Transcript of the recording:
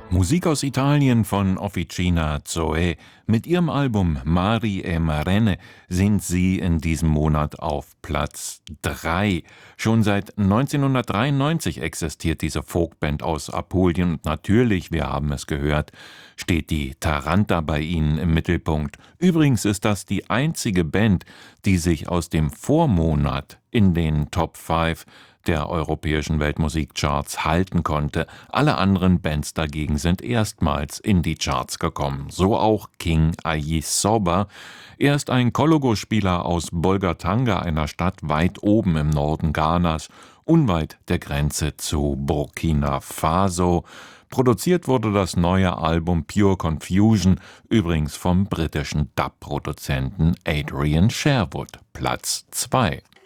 Musik aus Italien von Officina Zoe. Mit ihrem Album Mari e Marene sind sie in diesem Monat auf Platz 3. Schon seit 1993 existiert diese Folkband aus Apulien und natürlich, wir haben es gehört, steht die Taranta bei ihnen im Mittelpunkt. Übrigens ist das die einzige Band, die sich aus dem Vormonat in den Top 5 der europäischen Weltmusikcharts halten konnte. Alle anderen Bands dagegen sind erstmals in die Charts gekommen. So auch King Ayisoba. Er ist ein Kologo-Spieler aus Bolgatanga, einer Stadt weit oben im Norden Ghanas, unweit der Grenze zu Burkina Faso. Produziert wurde das neue Album Pure Confusion, übrigens vom britischen Dub-Produzenten Adrian Sherwood. Platz 2.